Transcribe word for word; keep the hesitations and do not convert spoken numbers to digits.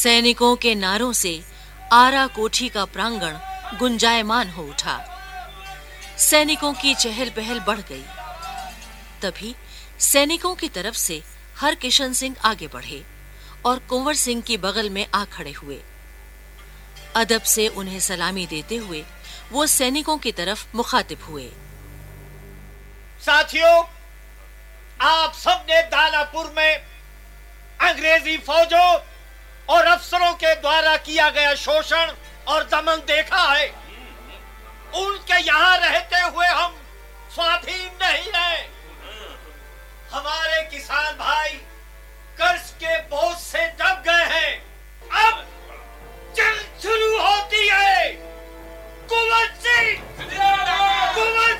सैनिकों के नारों से आरा कोठी का प्रांगण गुंजायमान हो उठा। सैनिकों की चहल पहल बढ़ गई। तभी सैनिकों की तरफ से हरकिशन सिंह आगे बढ़े और कुंवर सिंह की बगल में आ खड़े हुए। अदब से उन्हें सलामी देते हुए वो सैनिकों की तरफ मुखातिब हुए। साथियों, आप सबने दानापुर में अंग्रेजी फौजों और अफसरों के द्वारा किया गया शोषण और दमन देखा है। उनके यहाँ रहते हुए हम स्वाधीन नहीं हैं। हमारे किसान भाई कर्ज के बोझ से डर